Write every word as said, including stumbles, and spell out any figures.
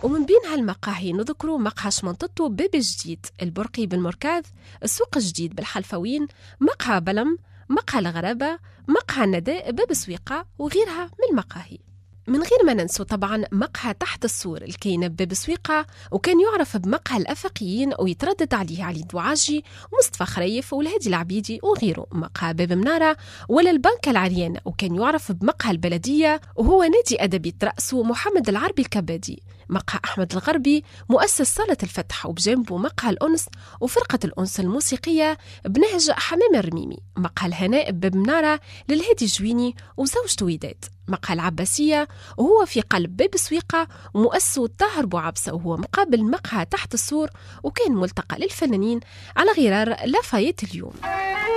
ومن بين هالمقاهي نذكروا مقهى شمنطتو باب جديد، البرقي بالمركاذ، السوق الجديد بالحلفوين، مقهى بلم، مقهى الغرابة، مقهى النداء باب سويقة وغيرها من المقاهي. من غير ما ننسوا طبعا مقهى تحت السور الكاين بباب سويقة، وكان يعرف بمقهى الأفقيين ويتردد عليه علي دواعجي ومصطفى خريف والهادي العبيدي وغيره. مقهى باب منارة ولا البنك العريان، وكان يعرف بمقهى البلدية وهو نادي أدبي ترأسه محمد العربي الكبادي. مقهى أحمد الغربي مؤسس صالة الفتح، وبجانبه مقهى الأنس وفرقة الأنس الموسيقية بنهج حمام الرميمي. مقهى الهناء باب منارة للهادي الجويني وزوجته وداد. مقهى العباسية وهو في قلب باب سويقة ومؤسسه طاهر بوعبسة، وهو مقابل مقهى تحت السور، وكان ملتقى للفنانين على غرار لافايت اليوم.